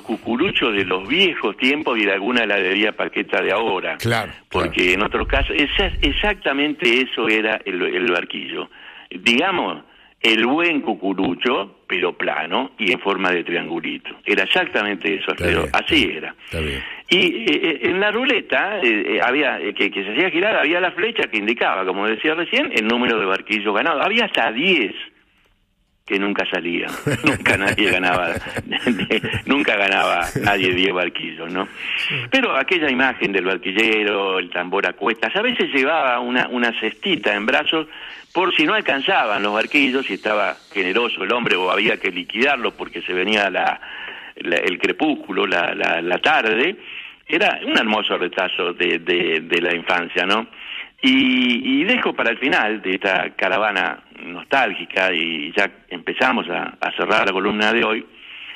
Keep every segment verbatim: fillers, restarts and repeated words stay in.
cucuruchos de los viejos tiempos y de alguna heladería Paqueta de ahora. Claro. Porque claro. en otros casos, esa, exactamente eso era el, el Barquillo. Digamos, el buen cucurucho, pero plano y en forma de triangulito. Era exactamente eso, Alfredo. Bien, así bien, era. Está bien. Y eh, en la ruleta eh, había eh, que, que se hacía girar, había la flecha que indicaba, como decía recién, el número de barquillos ganados. Había hasta diez que nunca salían. Nunca nadie ganaba, nunca ganaba nadie diez barquillos, ¿no? Pero aquella imagen del barquillero, el tambor a cuestas, a veces llevaba una, una cestita en brazos por si no alcanzaban los barquillos, y estaba generoso el hombre o había que liquidarlo porque se venía la, la, el crepúsculo, la, la, la tarde. Era un hermoso retazo de, de, de la infancia, ¿no? Y, y dejo para el final de esta caravana nostálgica, y ya empezamos a, a cerrar la columna de hoy,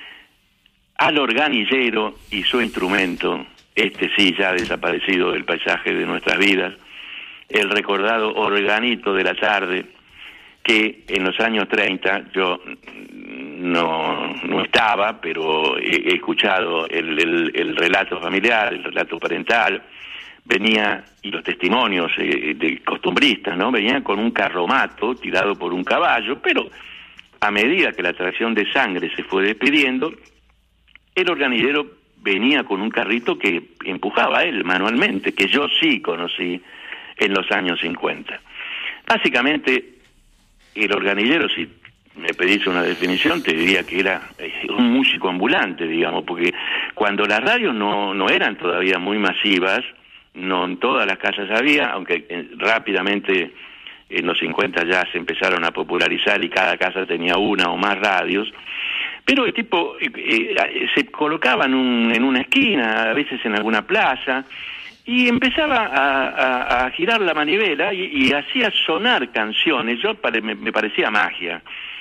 al organillero y su instrumento, este sí ya desaparecido del paisaje de nuestras vidas, el recordado organito de la tarde, que en los años treinta yo no, no estaba, pero he, he escuchado el, el, el relato familiar, el relato parental, venía, y los testimonios eh, de costumbristas, ¿no? Venían con un carromato tirado por un caballo, pero a medida que la tracción de sangre se fue despidiendo, el organillero venía con un carrito que empujaba él manualmente, que yo sí conocí en los años cincuenta. Básicamente, el organillero, si me pedís una definición, te diría que era un músico ambulante, digamos, porque cuando las radios no, no eran todavía muy masivas, no en todas las casas había, aunque eh, rápidamente en los cincuenta ya se empezaron a popularizar y cada casa tenía una o más radios, pero el tipo eh, eh, se colocaba en, un, en una esquina, a veces en alguna plaza, y empezaba a, a, a girar la manivela y, y hacía sonar canciones. Yo pare, me, me parecía magia.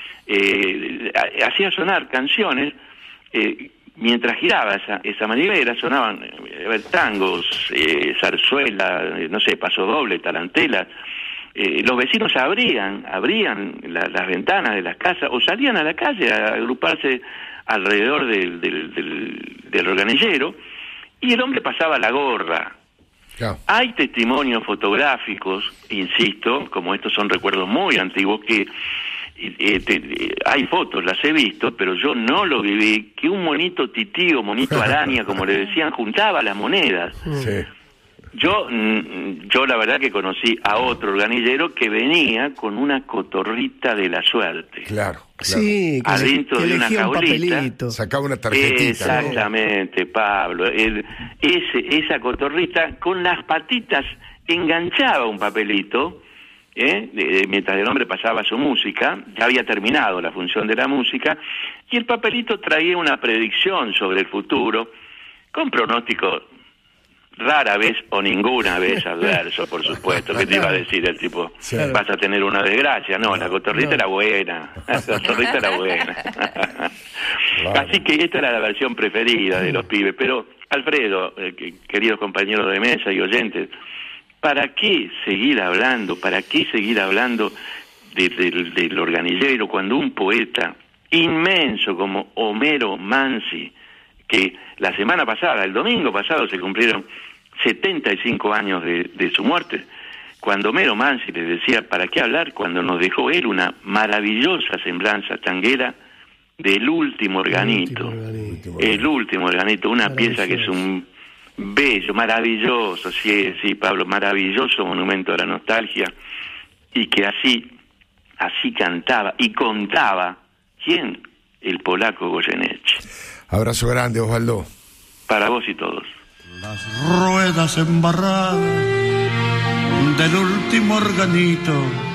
Eh, hacía sonar canciones eh, mientras giraba esa, esa manivela, sonaban eh, a ver, tangos, eh, zarzuela, eh, no sé, pasodoble, tarantela. Eh, los vecinos abrían, abrían la, las ventanas de las casas o salían a la calle a agruparse alrededor del, del, del, del organillero, y el hombre pasaba la gorra. Claro. Hay testimonios fotográficos, insisto, como estos son recuerdos muy antiguos, que eh, te, eh, hay fotos, las he visto, pero yo no lo viví, que un monito titío, monito araña, como le decían, juntaba las monedas. Sí. Yo, yo la verdad que conocí a otro organillero que venía con una cotorrita de la suerte. Claro, claro. Sí, que adentro que de una jaulita. Sacaba una tarjetita. Exactamente, ¿no? Pablo. El, ese, esa cotorrita con las patitas enganchaba un papelito, ¿eh? de, mientras el hombre pasaba su música, ya había terminado la función de la música, y el papelito traía una predicción sobre el futuro, con pronóstico rara vez o ninguna vez adverso, por supuesto. ¿Qué te iba a decir el tipo? Sí. Vas a tener una desgracia. No, la cotorrita no. era buena. La cotorrita era buena. Claro. Así que esta era la versión preferida de los pibes. Pero, Alfredo, eh, queridos compañeros de mesa y oyentes, ¿para qué seguir hablando? ¿Para qué seguir hablando de, de, de, del organillero cuando un poeta inmenso como Homero Mansi, que la semana pasada, el domingo pasado, se cumplieron setenta y cinco años de, de su muerte, cuando Homero Mansi les decía, ¿para qué hablar? Cuando nos dejó él una maravillosa semblanza tanguera del último organito, el último organito, el último organito, una pieza que es un bello, maravilloso, sí, sí, Pablo, maravilloso monumento a la nostalgia, y que así, así cantaba y contaba, ¿quién? El polaco Goyeneche. Abrazo grande, Osvaldo. Para vos y todos. Las ruedas embarradas del último organito